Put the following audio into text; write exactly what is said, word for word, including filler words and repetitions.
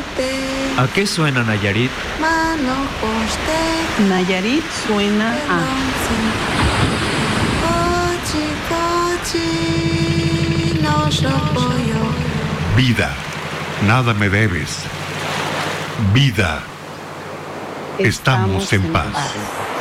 ¿A qué suena Nayarit? Nayarit suena a... Vida, nada me debes. Vida, estamos en paz.